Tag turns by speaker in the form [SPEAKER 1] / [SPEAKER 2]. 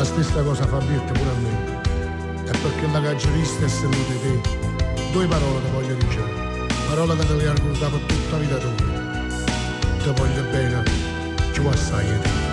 [SPEAKER 1] La stessa cosa fa dirti pure a me. E perché la caggiolista è seduta te, due parole ti voglio dire. Parole che te le hai ricordate per tutta la vita tua. Ti voglio bene, ci vuoi assai te.